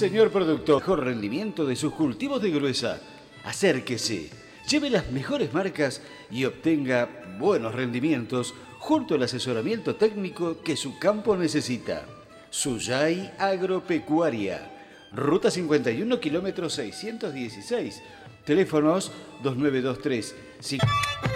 Señor productor, mejor rendimiento de sus cultivos de gruesa. Acérquese, lleve las mejores marcas y obtenga buenos rendimientos junto al asesoramiento técnico que su campo necesita. Suyay Agropecuaria, Ruta 51, kilómetro 616. Teléfonos 2923